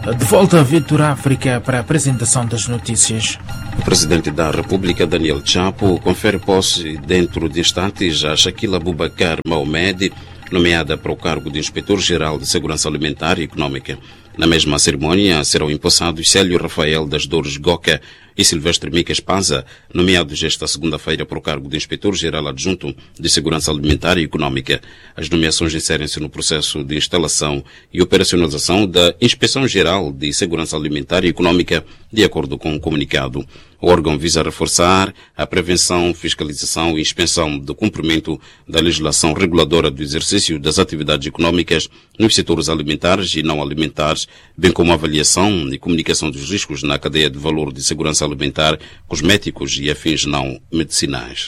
De volta a Vitor África para a apresentação das notícias. O presidente da República, Daniel Chapo, confere posse dentro de instantes a Shakila Boubacar Mohamed, nomeada para o cargo de Inspetor-Geral de Segurança Alimentar e Econômica. Na mesma cerimônia serão empossados Célio Rafael das Dores Goca e Silvestre Micas Panza, nomeados esta segunda-feira para o cargo de Inspetor-Geral Adjunto de Segurança Alimentar e Econômica. As nomeações inserem-se no processo de instalação e operacionalização da Inspeção-Geral de Segurança Alimentar e Econômica, de acordo com o comunicado. O órgão visa reforçar a prevenção, fiscalização e inspeção do cumprimento da legislação reguladora do exercício das atividades econômicas nos setores alimentares e não alimentares, bem como a avaliação e comunicação dos riscos na cadeia de valor de segurança alimentar, cosméticos e afins não medicinais.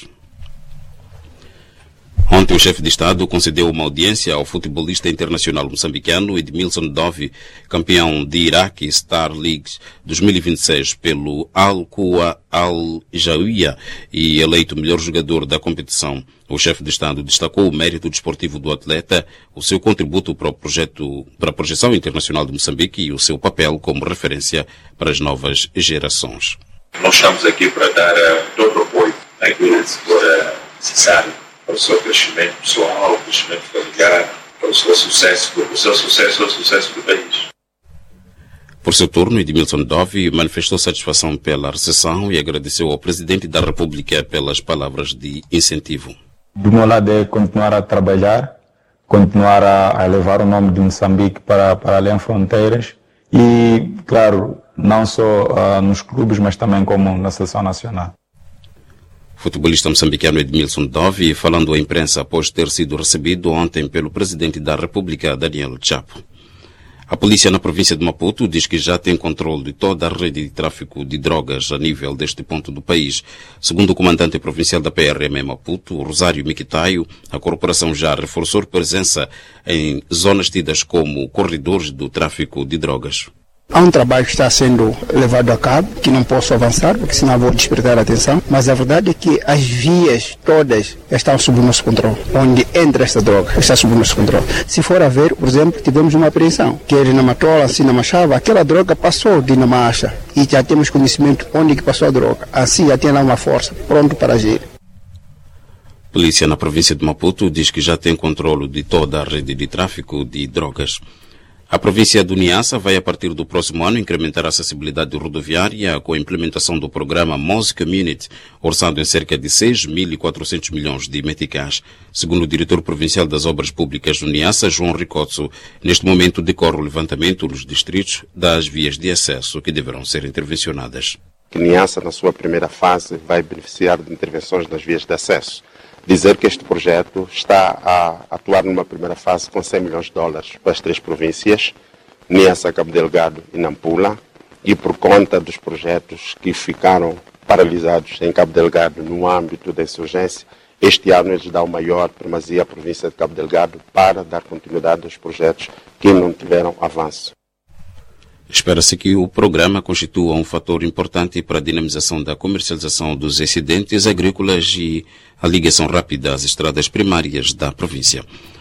Ontem o chefe de Estado concedeu uma audiência ao futebolista internacional moçambicano Edmilson Dove, campeão de Iraque Star League 2026 pelo Al-Quwa Al-Jawiya e eleito melhor jogador da competição. O chefe de Estado destacou o mérito desportivo do atleta, o seu contributo para a projeção internacional de Moçambique e o seu papel como referência para as novas gerações. Nós estamos aqui para dar todo o apoio àquilo que for necessário para o seu crescimento pessoal, crescimento familiar, para o seu sucesso, porque o seu sucesso é o sucesso do país. Por seu turno, Edmilson Dove manifestou satisfação pela recepção e agradeceu ao Presidente da República pelas palavras de incentivo. Do meu lado é continuar a trabalhar, continuar a levar o nome de Moçambique para além fronteiras e, claro, não só nos clubes, mas também como na seleção nacional. Futebolista moçambicano Edmilson Dove, falando à imprensa após ter sido recebido ontem pelo Presidente da República, Daniel Chapo. A polícia na província de Maputo diz que já tem controle de toda a rede de tráfico de drogas a nível deste ponto do país. Segundo o comandante provincial da PRM em Maputo, Rosário Miquitaio, a corporação já reforçou presença em zonas tidas como corredores do tráfico de drogas. Há um trabalho que está sendo levado a cabo, que não posso avançar, porque senão vou despertar a atenção, mas a verdade é que as vias todas estão sob o nosso controle. Onde entra esta droga está sob o nosso controle. Se for a ver, por exemplo, tivemos uma apreensão, que era na Matola, assim na Machava, aquela droga passou de Namacha e já temos conhecimento onde que passou a droga. Assim já tem lá uma força pronto para agir. Polícia na província de Maputo diz que já tem controle de toda a rede de tráfico de drogas. A província do Niassa vai, a partir do próximo ano, incrementar a acessibilidade rodoviária com a implementação do programa Mose Community, orçado em cerca de 6.400 milhões de meticais. Segundo o diretor provincial das obras públicas do Niassa, João Ricotso, neste momento decorre o levantamento nos distritos das vias de acesso que deverão ser intervencionadas. Niassa, na sua primeira fase, vai beneficiar de intervenções nas vias de acesso. Dizer que este projeto está a atuar numa primeira fase com 100 milhões de dólares para as 3 províncias, Niassa, Cabo Delgado e Nampula, e por conta dos projetos que ficaram paralisados em Cabo Delgado no âmbito da insurgência, este ano eles dão maior primazia à província de Cabo Delgado para dar continuidade aos projetos que não tiveram avanço. Espera-se que o programa constitua um fator importante para a dinamização da comercialização dos excedentes agrícolas e a ligação rápida às estradas primárias da província.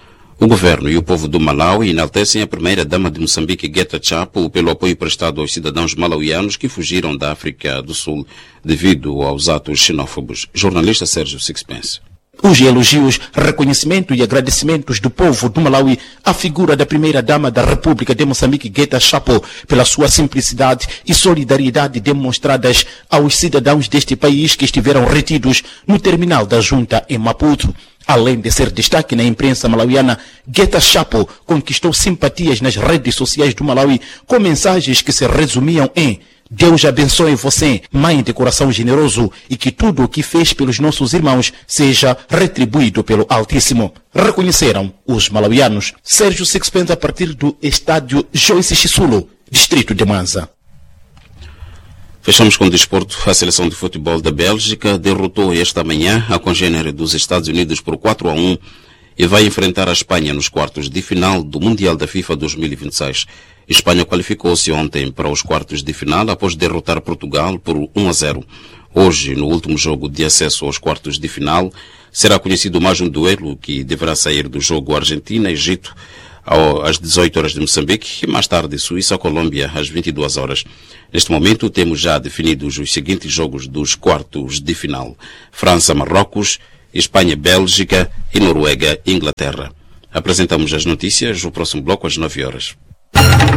O governo e o povo do Malawi enaltecem a primeira-dama de Moçambique, Geta Chapo, pelo apoio prestado aos cidadãos malauianos que fugiram da África do Sul devido aos atos xenófobos. Jornalista Sérgio Sixpence. Os elogios, reconhecimento e agradecimentos do povo do Malawi à figura da primeira-dama da República de Moçambique, Geta Chapo, pela sua simplicidade e solidariedade demonstradas aos cidadãos deste país que estiveram retidos no terminal da junta em Maputo. Além de ser destaque na imprensa malauiana, Geta Chapo conquistou simpatias nas redes sociais do Malawi com mensagens que se resumiam em: Deus abençoe você, mãe de coração generoso, e que tudo o que fez pelos nossos irmãos seja retribuído pelo Altíssimo. Reconheceram os malauianos. Sérgio Sixpence, a partir do estádio Joyce Chisulo, distrito de Mwanza. Fechamos com o desporto. A seleção de futebol da Bélgica derrotou esta manhã a congênere dos Estados Unidos por 4-1 e vai enfrentar a Espanha nos quartos de final do Mundial da FIFA 2026. Espanha qualificou-se ontem para os quartos de final após derrotar Portugal por 1-0. Hoje, no último jogo de acesso aos quartos de final, será conhecido mais um duelo que deverá sair do jogo Argentina-Egito às 18 horas de Moçambique e mais tarde Suíça, Colômbia, às 22 horas. Neste momento temos já definidos os seguintes jogos dos quartos de final: França, Marrocos, Espanha, Bélgica e Noruega, Inglaterra. Apresentamos as notícias, o próximo bloco às 9 horas.